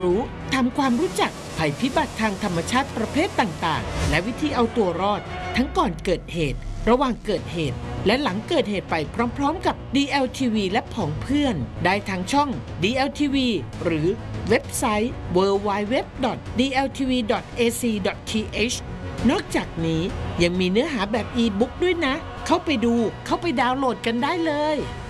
รู้ทำความรู้จักภัยพิบัติทางธรรมชาติประเภทต่างๆและวิธีเอาตัวรอดทั้งก่อนเกิดเหตุระหว่างเกิดเหตุและหลังเกิดเหตุไปพร้อมๆกับ DLTV และผองเพื่อนได้ทางช่อง DLTV หรือเว็บไซต์ www.dltv.ac.th นอกจากนี้ยังมีเนื้อหาแบบอีบุ๊กด้วยนะเข้าไปดูเข้าไปดาวน์โหลดกันได้เลย